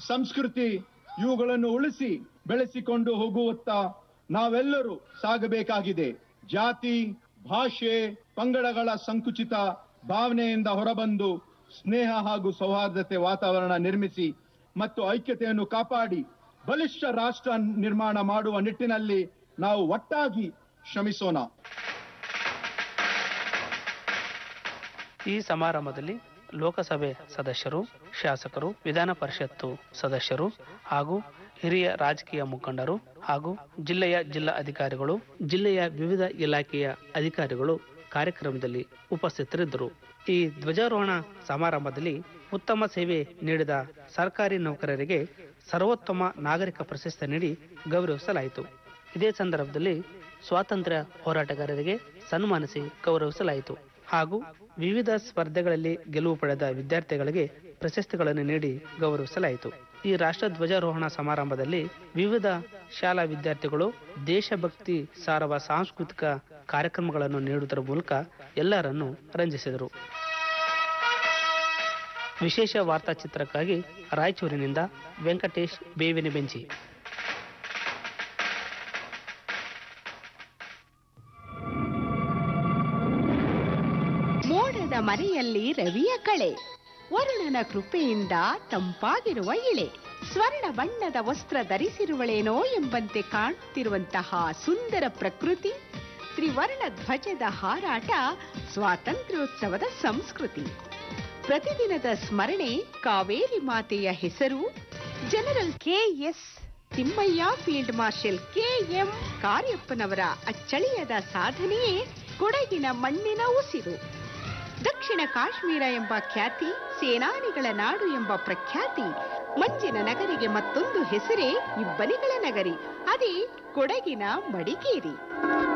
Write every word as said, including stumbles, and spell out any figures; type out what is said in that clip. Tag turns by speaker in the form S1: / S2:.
S1: ಸಂಸ್ಕೃತಿ ಇವುಗಳನ್ನು ಉಳಿಸಿ ಬೆಳೆಸಿಕೊಂಡು ಹೋಗುವತ್ತ ನಾವೆಲ್ಲರೂ ಸಾಗಬೇಕಾಗಿದೆ. ಜಾತಿ, ಭಾಷೆ, ಪಂಗಡಗಳ ಸಂಕುಚಿತ ಭಾವನೆಯಿಂದ ಹೊರಬಂದು ಸ್ನೇಹ ಹಾಗೂ ಸೌಹಾರ್ದತೆ ವಾತಾವರಣ ನಿರ್ಮಿಸಿ ಮತ್ತು ಐಕ್ಯತೆಯನ್ನು ಕಾಪಾಡಿ ಬಲಿಷ್ಠ ರಾಷ್ಟ್ರ ನಿರ್ಮಾಣ ಮಾಡುವ ನಿಟ್ಟಿನಲ್ಲಿ ನಾವು ಒಟ್ಟಾಗಿ ಶ್ರಮಿಸೋಣ.
S2: ಈ ಸಮಾರಂಭದಲ್ಲಿ ಲೋಕಸಭೆ ಸದಸ್ಯರು, ಶಾಸಕರು, ವಿಧಾನ ಪರಿಷತ್ತು ಸದಸ್ಯರು ಹಾಗೂ ಹಿರಿಯ ರಾಜಕೀಯ ಮುಖಂಡರು ಹಾಗೂ ಜಿಲ್ಲೆಯ ಜಿಲ್ಲಾ ಅಧಿಕಾರಿಗಳು, ಜಿಲ್ಲೆಯ ವಿವಿಧ ಇಲಾಖೆಯ ಅಧಿಕಾರಿಗಳು ಕಾರ್ಯಕ್ರಮದಲ್ಲಿ ಉಪಸ್ಥಿತರಿದ್ದರು. ಈ ಧ್ವಜಾರೋಹಣ ಸಮಾರಂಭದಲ್ಲಿ ಉತ್ತಮ ಸೇವೆ ನೀಡಿದ ಸರ್ಕಾರಿ ನೌಕರರಿಗೆ ಸರ್ವೋತ್ತಮ ನಾಗರಿಕ ಪ್ರಶಸ್ತಿ ನೀಡಿ ಗೌರವಿಸಲಾಯಿತು. ಇದೇ ಸಂದರ್ಭದಲ್ಲಿ ಸ್ವಾತಂತ್ರ್ಯ ಹೋರಾಟಗಾರರಿಗೆ ಸನ್ಮಾನಿಸಿ ಗೌರವಿಸಲಾಯಿತು ಹಾಗೂ ವಿವಿಧ ಸ್ಪರ್ಧೆಗಳಲ್ಲಿ ಗೆಲುವು ಪಡೆದ ವಿದ್ಯಾರ್ಥಿಗಳಿಗೆ ಪ್ರಶಸ್ತಿಗಳನ್ನು ನೀಡಿ ಗೌರವಿಸಲಾಯಿತು. ಈ ರಾಷ್ಟ್ರ ಧ್ವಜಾರೋಹಣ ಸಮಾರಂಭದಲ್ಲಿ ವಿವಿಧ ಶಾಲಾ ವಿದ್ಯಾರ್ಥಿಗಳು ದೇಶಭಕ್ತಿ ಸಾರುವ ಸಾಂಸ್ಕೃತಿಕ ಕಾರ್ಯಕ್ರಮಗಳನ್ನು ನೀಡುವುದರ ಮೂಲಕ ಎಲ್ಲರನ್ನೂ ರಂಜಿಸಿದರು. ವಿಶೇಷ ವಾರ್ತಾಚಿತ್ರಕ್ಕಾಗಿ ರಾಯಚೂರಿನಿಂದ ವೆಂಕಟೇಶ್ ಬೇವಿನ ಬೆಂಚಿ.
S3: ಮೋಡದ ಮರೆಯಲ್ಲಿ ರವಿಯ ಕಳೆ, ವರುಣನ ಕೃಪೆಯಿಂದ ತಂಪಾಗಿರುವ ಇಳೆ, ಸ್ವರ್ಣ ಬಣ್ಣದ ವಸ್ತ್ರ ಧರಿಸಿರುವಳೇನೋ ಎಂಬಂತೆ ಕಾಣುತ್ತಿರುವಂತಹ ಸುಂದರ ಪ್ರಕೃತಿ, ತ್ರಿವರ್ಣ ಧ್ವಜದ ಹಾರಾಟ ಸ್ವಾತಂತ್ರ್ಯೋತ್ಸವದ ಸಂಸ್ಕೃತಿ. ಪ್ರತಿದಿನದ ಸ್ಮರಣೆ ಕಾವೇರಿ ಮಾತೆಯ ಹೆಸರು. General K S Thimmaiah, field marshal K M ಕಾರ್ಯಪ್ಪನವರ ಅಚ್ಚಳಿಯದ ಸಾಧನೆಯೇ ಕೊಡಗಿನ ಮಣ್ಣಿನ ಉಸಿರು. ದಕ್ಷಿಣ ಕಾಶ್ಮೀರ ಎಂಬ ಖ್ಯಾತಿ, ಸೇನಾನಿಗಳ ನಾಡು ಎಂಬ ಪ್ರಖ್ಯಾತಿ, ಮಂಜಿನ ನಗರಿಗೆ ಮತ್ತೊಂದು ಹೆಸರೇ ಇಬ್ಬನಿಗಳ ನಗರಿ, ಅದೇ ಕೊಡಗಿನ ಮಡಿಕೇರಿ.